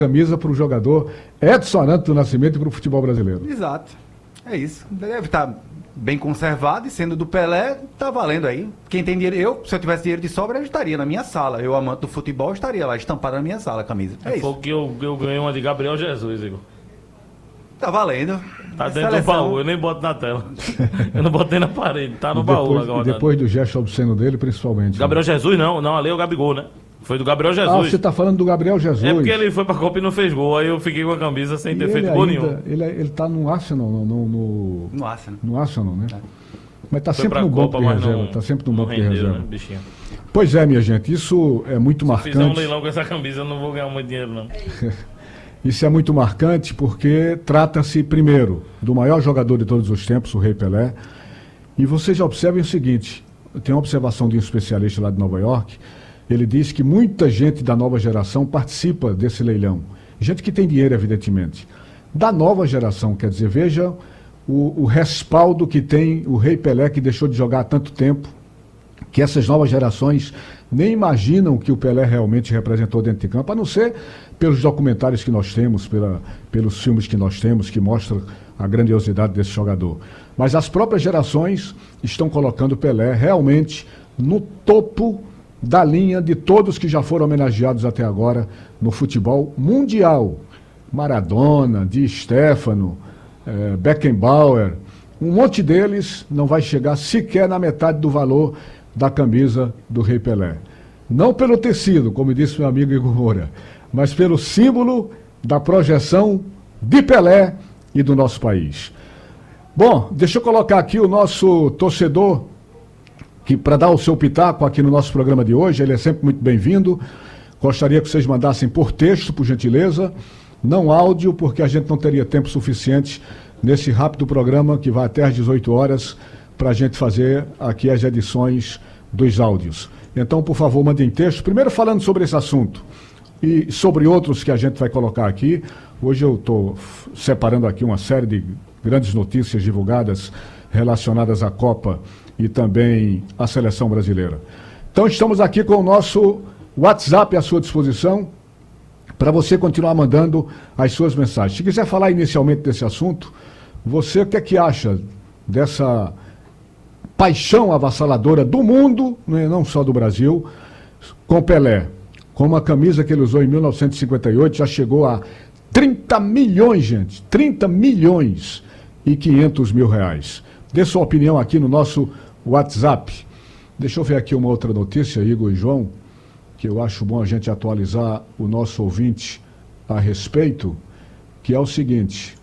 camisa para o jogador Edson Arantes do Nascimento e para o futebol brasileiro. Exato. É isso. Deve estar bem conservado e sendo do Pelé, tá valendo aí. Quem tem dinheiro, se eu tivesse dinheiro de sobra, eu estaria na minha sala. Eu, amante do futebol, estaria lá estampada na minha sala a camisa. É isso. Foi que eu ganhei uma de Gabriel Jesus, Igor. Tá valendo. Tá dentro do baú, eu nem boto na tela. Eu não botei na parede, tá no baú agora. E depois do gesto obsceno dele, principalmente. Gabriel Jesus não, ali é o Gabigol, né? Foi do Gabriel Jesus. Ah, você tá falando do Gabriel Jesus. É porque ele foi pra Copa e não fez gol, aí eu fiquei com a camisa sem ter feito gol nenhum. Ele tá no Arsenal, No Arsenal. No Arsenal, né? É. Mas tá Foi sempre pra no banco Copa, de mas reserva. não, Tá sempre no banco de rendeu, reserva. né, bichinho? Pois é, minha gente, isso é muito Se fizer um marcante. leilão com essa camisa, eu não vou ganhar muito dinheiro, não. Isso é muito marcante porque trata-se, primeiro, do maior jogador de todos os tempos, o Rei Pelé. E vocês já observem o seguinte, tem uma observação de um especialista lá de Nova York, ele diz que muita gente da nova geração participa desse leilão. Gente que tem dinheiro, evidentemente. Da nova geração, quer dizer, veja o respaldo que tem o Rei Pelé, que deixou de jogar há tanto tempo, que essas novas gerações nem imaginam que o Pelé realmente representou dentro de campo, a não ser pelos documentários que nós temos, pelos filmes que nós temos, que mostram a grandiosidade desse jogador. Mas as próprias gerações estão colocando o Pelé realmente no topo da linha de todos que já foram homenageados até agora no futebol mundial. Maradona, Di Stéfano, Beckenbauer, um monte deles não vai chegar sequer na metade do valor da camisa do Rei Pelé. Não pelo tecido, como disse meu amigo Igor Moura, mas pelo símbolo da projeção de Pelé e do nosso país. Bom, deixa eu colocar aqui o nosso torcedor, que para dar o seu pitaco aqui no nosso programa de hoje, ele é sempre muito bem-vindo. Gostaria que vocês mandassem por texto, por gentileza, não áudio, porque a gente não teria tempo suficiente nesse rápido programa que vai até às 18 horas para a gente fazer aqui as edições dos áudios. Então, por favor, mandem texto. Primeiro falando sobre esse assunto e sobre outros que a gente vai colocar aqui. Hoje eu estou separando aqui uma série de grandes notícias divulgadas relacionadas à Copa e também à seleção brasileira. Então, estamos aqui com o nosso WhatsApp à sua disposição para você continuar mandando as suas mensagens. Se quiser falar inicialmente desse assunto, você o que é que acha dessa paixão avassaladora do mundo, não só do Brasil, com Pelé? Com a camisa que ele usou em 1958, já chegou a 30 milhões, gente. 30 milhões e 500 mil reais. Dê sua opinião aqui no nosso WhatsApp. Deixa eu ver aqui uma outra notícia, Igor e João, que eu acho bom a gente atualizar o nosso ouvinte a respeito, que é o seguinte.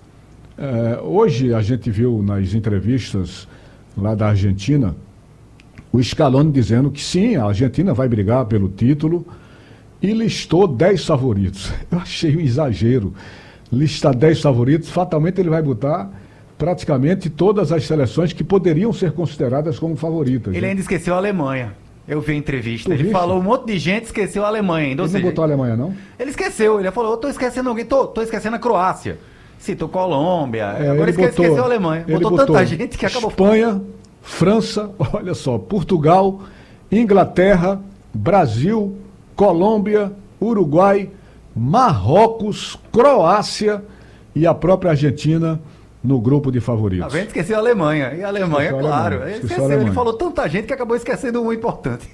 Hoje a gente viu nas entrevistas lá da Argentina, o Scaloni dizendo que sim, a Argentina vai brigar pelo título e listou 10 favoritos. Eu achei um exagero. Listar 10 favoritos, fatalmente ele vai botar praticamente todas as seleções que poderiam ser consideradas como favoritas. Ele ainda esqueceu a Alemanha. Eu vi a entrevista. Ele viste? falou um monte de gente, esqueceu a Alemanha ainda. Ele não botou a Alemanha, não? Ele esqueceu. Ele falou, eu tô esquecendo alguém, tô esquecendo a Croácia. Citou Colômbia. Agora esqueceu a Alemanha. Botou tanta gente que acabou... Espanha, França, olha só, Portugal, Inglaterra, Brasil, Colômbia, Uruguai, Marrocos, Croácia e a própria Argentina no grupo de favoritos. A gente esqueceu a Alemanha. E a Alemanha, claro. Ele esqueceu. Ele falou tanta gente que acabou esquecendo um importante.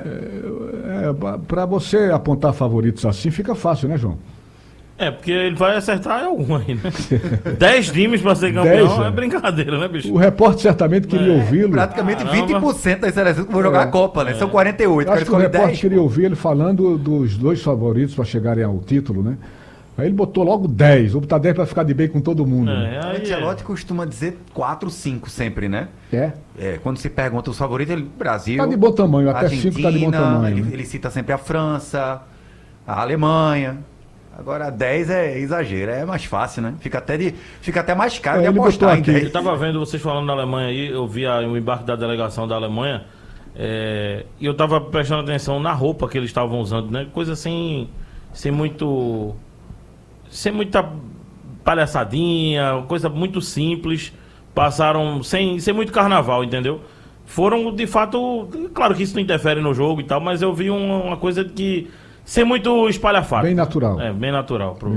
Para você apontar favoritos assim, fica fácil, né, João? Porque ele vai acertar algum aí, né? 10 times para ser campeão 10, é brincadeira, né, bicho? O repórter certamente queria ouvi-lo. Praticamente 20% das seleções que vão jogar a Copa, né? São 48. Acho que o repórter queria ouvir ele falando dos 2 favoritos para chegarem ao título, né? Aí ele botou logo 10. Vou botar 10 para ficar de bem com todo mundo. O Ancelotti costuma dizer 4, 5 sempre, né? Quando se pergunta os favoritos, ele Brasil... Tá de bom tamanho, até 5 tá de bom tamanho. Ele cita sempre a França, a Alemanha... Agora 10 é exagero, é mais fácil, né? Fica até mais caro de apostar em 10. Eu estava vendo vocês falando da Alemanha aí, eu vi o embarque da delegação da Alemanha, e eu estava prestando atenção na roupa que eles estavam usando, né? Coisa sem muita palhaçadinha, coisa muito simples, passaram sem muito carnaval, entendeu? Foram, de fato, claro que isso não interfere no jogo e tal, mas eu vi uma coisa que sem muito espalhafato. Bem natural. É, bem natural.